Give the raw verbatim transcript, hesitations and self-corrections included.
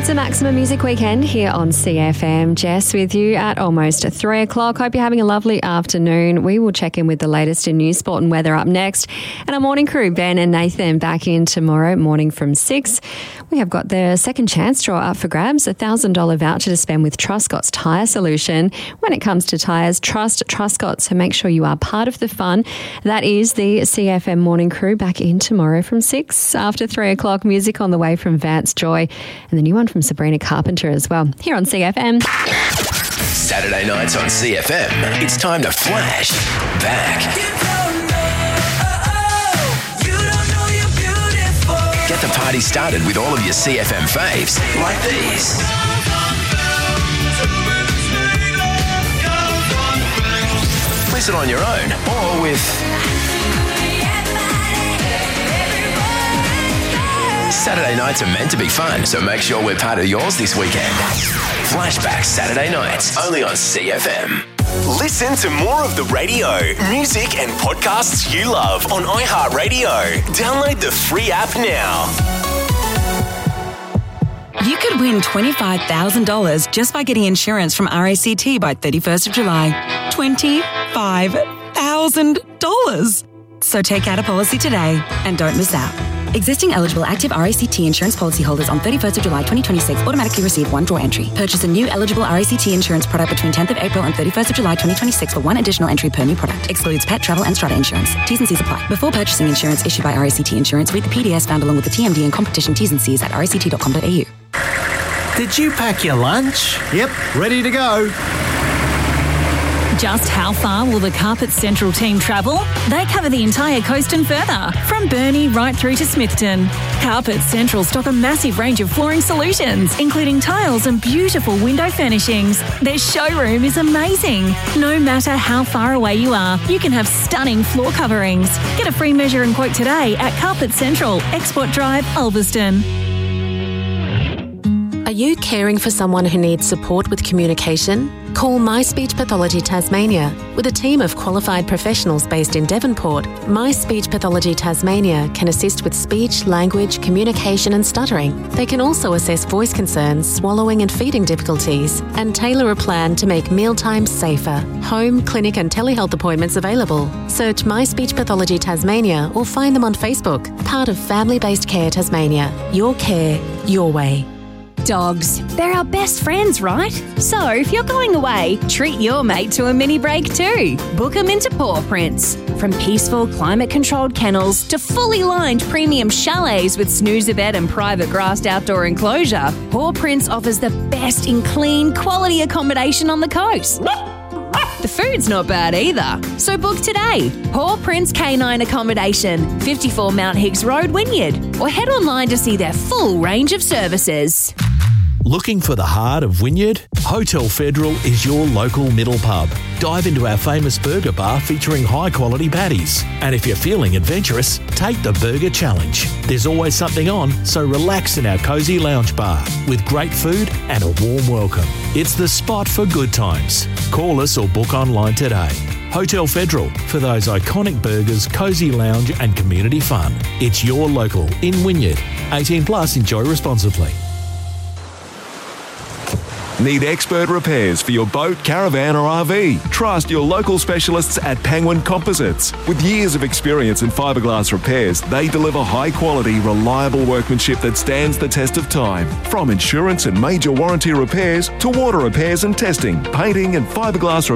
It's a Maximum Music Weekend here on C F M. Jess with you at almost three o'clock. Hope you're having a lovely afternoon. We will check in with the latest in news, sport and weather up next. And our morning crew, Ben and Nathan, back in tomorrow morning from six. We have got the second chance draw up for grabs, a one thousand dollars voucher to spend with Truscott's Tyre Solution. When it comes to tyres, trust Truscott, so make sure you are part of the fun. That is the C F M morning crew back in tomorrow from six. After three o'clock, music on the way from Vance Joy and the new one from Sabrina Carpenter as well, here on C F M. Saturday nights on C F M, it's time to flash back. Get the party started with all of your C F M faves, like these. Listen on your own or with Saturday nights are meant to be fun, so make sure we're part of yours this weekend. Flashback Saturday nights, only on C F M. Listen to more of the radio, music and podcasts you love on iHeartRadio. Download the free app now. You could win twenty-five thousand dollars just by getting insurance from R A C T by thirty-first of July. twenty-five thousand dollars. So take out a policy today and don't miss out. Existing eligible active R A C T insurance policyholders on thirty-first of July twenty twenty-six automatically receive one draw entry. Purchase a new eligible R A C T insurance product between tenth of April and thirty-first of July twenty twenty-six for one additional entry per new product. Excludes pet, travel and strata insurance. T's and C's apply. Before purchasing insurance issued by R A C T Insurance, read the P D S found along with the T M D and competition T's and C's at r a c t dot com dot a u. Did you pack your lunch? Yep, ready to go. Just how far will the Carpet Central team travel? They cover the entire coast and further, from Burnie right through to Smithton. Carpet Central stock a massive range of flooring solutions, including tiles and beautiful window furnishings. Their showroom is amazing. No matter how far away you are, you can have stunning floor coverings. Get a free measure and quote today at Carpet Central, Export Drive, Ulverston. Are you caring for someone who needs support with communication? Call My Speech Pathology Tasmania. With a team of qualified professionals based in Devonport, My Speech Pathology Tasmania can assist with speech, language, communication and stuttering. They can also assess voice concerns, swallowing and feeding difficulties, and tailor a plan to make mealtimes safer. Home, clinic and telehealth appointments available. Search My Speech Pathology Tasmania or find them on Facebook. Part of Family-Based Care Tasmania. Your care, your way. Dogs. They're our best friends, right? So if you're going away, treat your mate to a mini break too. Book them into Paw Prints. From peaceful, climate-controlled kennels to fully lined premium chalets with snoozer bed and private grassed outdoor enclosure, Paw Prints offers the best in clean, quality accommodation on the coast. The food's not bad either. So book today. Paw Prints Canine Accommodation, fifty-four Mount Higgs Road, Wynyard. Or head online to see their full range of services. Looking for the heart of Wynyard? Hotel Federal is your local middle pub. Dive into our famous burger bar featuring high-quality patties. And if you're feeling adventurous, take the Burger Challenge. There's always something on, so relax in our cosy lounge bar with great food and a warm welcome. It's the spot for good times. Call us or book online today. Hotel Federal, for those iconic burgers, cosy lounge and community fun. It's your local in Wynyard. eighteen plus, enjoy responsibly. Need expert repairs for your boat, caravan or R V? Trust your local specialists at Penguin Composites. With years of experience in fiberglass repairs, they deliver high quality, reliable workmanship that stands the test of time. From insurance and major warranty repairs to water repairs and testing, painting and fiberglass repairs.